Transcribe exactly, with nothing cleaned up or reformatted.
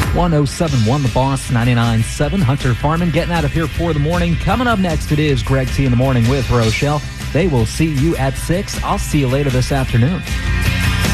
one oh seven point one The Boss, ninety-nine point seven. Hunter Farman getting out of here for the morning. Coming up next, it is Greg T in the Morning with Rochelle. They will see you at six. I'll see you later this afternoon.